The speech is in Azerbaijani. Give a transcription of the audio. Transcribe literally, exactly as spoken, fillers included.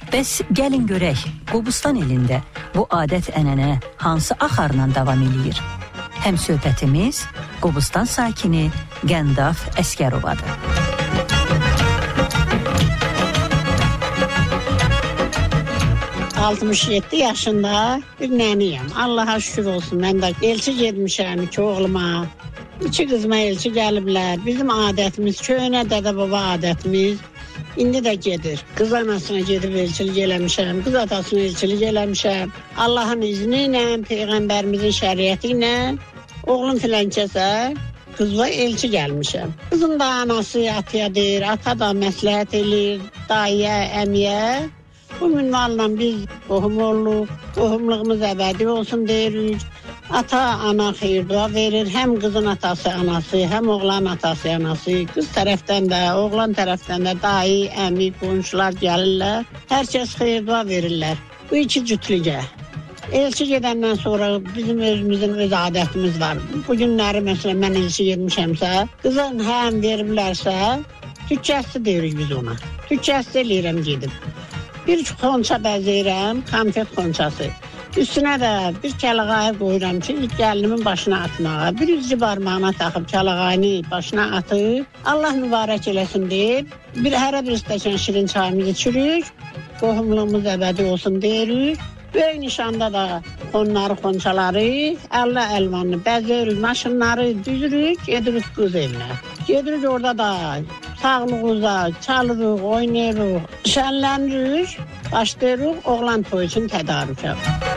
Bəs gəlin görək, Qobustan elində bu adət-ənənə hansı axarla davam eləyir? Həm söhbətimiz Qobustan sakini Qəndaf Əskərovadır. altmış yeddi yaşında bir nəniyəm. Allaha şükür olsun. Mən də elçi getmişəm iki oğluma. İki qızma elçi gəliblər. Bizim adətimiz, köhnə dədə-baba adətimiz indi də gedir. Qız anasına gedib elçilik eləmişəm, qız atasına elçilik eləmişəm. Allahın izni ilə, Peyğəmbərimizin şəriəti ilə oğlum filankəsə qızla elçi gəlmişəm. Qızın da anası ataya deyir, ata da məsləhət eləyir, dayıya, əmiyə. Bu minvalla biz qohum oluq, qohumluğumuz əbədi olsun deyirik. Ata, ana xeyir-dua verir. Həm qızın atası, anası, həm oğlan atası, anası. Qız tərəfdən də, oğlan tərəfdən də dayı, əmi, qonşular gəlirlər. Hər kəs xeyir-dua verirlər. Bu iki cütlügə. Elçi gedəndən sonra bizim özümüzün öz adətimiz var. Bu günləri məsələn mən elçi getmişəmsə, qızın həm veriblərsə, tükkəsi deyirik biz ona. Tükkəsi eləyirəm gedib. Bir xonça bəzəyirəm, konfet xonçası. Üstünə də bir kəlağayı qoyuram ki, gəlinimin başına atmağa. Bir üzcü barmağına taxıb kəlağayını başına atıb, Allah mübarək eləsin deyib, bir hərə bir stəkan şirin çayımızı içirik, qohumluğumuz əbədi olsun deyirik. Böyük nişanda da xonları, xonçaları, əllə əlvanını bəzəyirik, maşınları düzürük, edirik qız evinə. Gedirik orada da sağlığımıza çalırıq, oynayırıq, şənlənirik, başlayırıq oğlan toyu üçün tədarükə.